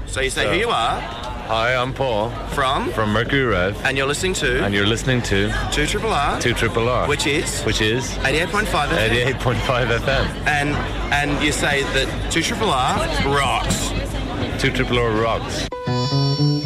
So you say who you are. Hi, I'm Paul. From Mercury Rev. And you're listening to? And you're listening to 2RRR. 2RRR. Which is? 88.5 FM. 88.5 FM. And you say that 2RRR rocks. 2RRR rocks.